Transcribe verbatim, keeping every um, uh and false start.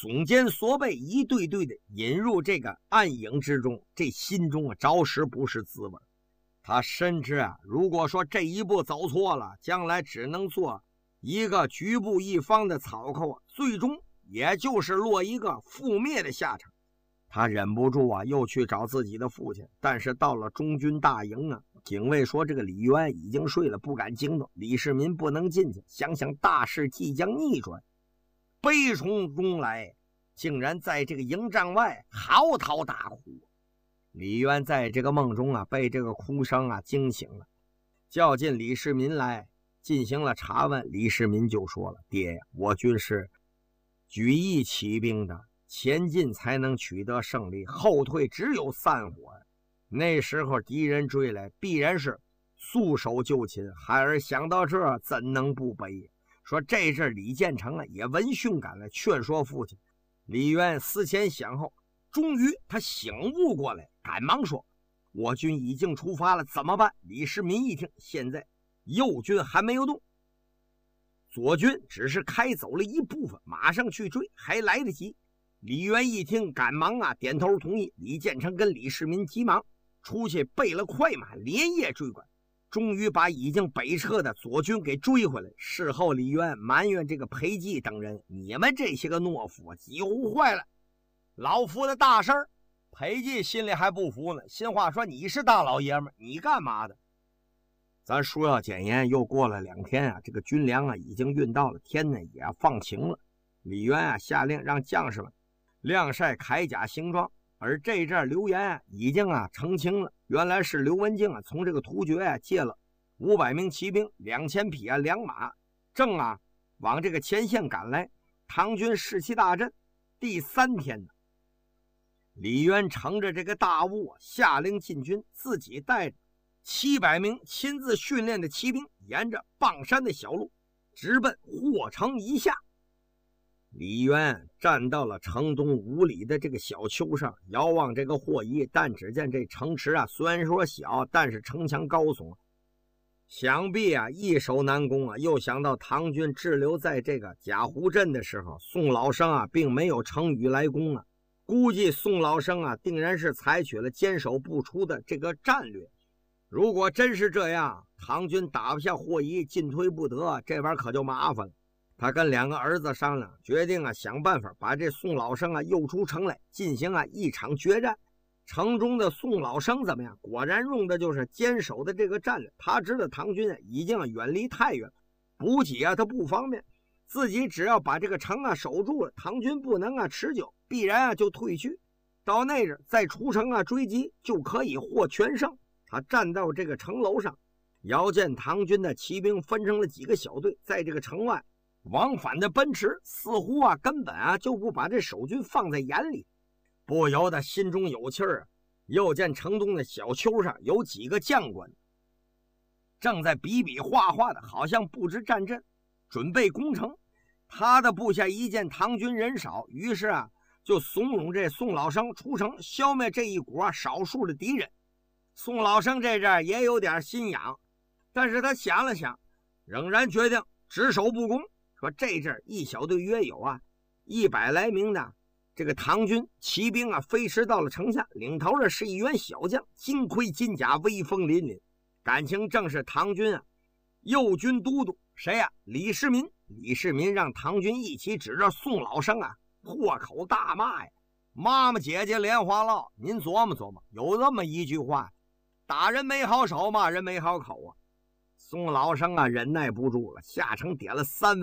耸肩缩背，一对对的引入这个暗影之中，这心中啊着实不是滋味。他深知啊，如果说这一步走错了，将来只能做一个局部一方的草寇，最终也就是落一个覆灭的下场。他忍不住啊，又去找自己的父亲。但是到了中军大营啊，警卫说这个李渊已经睡了，不敢惊动。李世民不能进去，想想大事即将逆转，悲从中来，竟然在这个营帐外嚎啕大哭。李渊在这个梦中啊，被这个哭声啊惊醒了，叫进李世民来进行了查问。李世民就说了：爹呀，我军是举义起兵的，前进才能取得胜利，后退只有散伙。那时候敌人追来，必然是束手就擒。孩儿想到这儿，怎能不悲？说这阵李建成啊也闻讯赶来，劝说父亲。李渊思前想后，终于他醒悟过来，赶忙说：我军已经出发了，怎么办？李世民一听，现在右军还没有动，左军只是开走了一部分，马上去追还来得及。李渊一听，赶忙啊点头同意。李建成跟李世民急忙出去备了快马，连夜追赶，终于把已经北撤的左军给追回来。事后李渊埋怨这个裴寂等人：你们这些个懦夫啊，几乎坏了老夫的大事儿。裴寂心里还不服呢，心话说：你是大老爷们，你干嘛的？咱书要简言，又过了两天啊，这个军粮啊已经运到了，天呢也放晴了。李渊啊下令让将士们晾晒铠甲行装，而这阵刘岩啊已经啊澄清了，原来是刘文静啊从这个突厥啊借了五百名骑兵、两千匹啊良马，正啊往这个前线赶来。唐军士气大振。第三天呢，李渊乘着这个大雾啊下令进军，自己带着七百名亲自训练的骑兵，沿着傍山的小路直奔霍城一下。李渊站到了城东五里的这个小丘上，遥望这个霍夷，但只见这城池啊虽然说小，但是城墙高耸，想必啊易守难攻啊。又想到唐军滞留在这个贾湖镇的时候，宋老生啊并没有乘雨来攻啊，估计宋老生啊定然是采取了坚守不出的这个战略。如果真是这样，唐军打不下霍夷，进退不得，这边可就麻烦了。他跟两个儿子商量，决定啊想办法把这宋老生啊诱出城来，进行啊一场决战。城中的宋老生怎么样？果然用的就是坚守的这个战略。他知道唐军啊已经远离太原，补给啊他不方便，自己只要把这个城啊守住了，唐军不能啊持久，必然啊就退去，到那阵再出城啊追击，就可以获全胜。他站到这个城楼上，遥见唐军的骑兵分成了几个小队，在这个城外往返的奔驰，似乎啊根本啊就不把这守军放在眼里，不由得心中有气儿啊。又见城东的小丘上有几个将官正在比比划划的，好像布置战阵，准备攻城。他的部下一见唐军人少，于是啊就怂恿这宋老生出城消灭这一股啊少数的敌人。宋老生这阵也有点心痒，但是他想了想，仍然决定只守不攻。说这阵一小队约有啊一百来名的这个唐军骑兵啊飞驰到了城下，领头的是一员小将，金盔金甲，威风凛凛，感情正是唐军啊右军都督谁呀、啊？李世民。李世民让唐军一起指着宋老生啊破口大骂呀：妈妈姐姐莲花落，您琢磨琢磨，有这么一句话，打人没好手，骂人没好口啊。宋老生啊忍耐不住了，下城点了三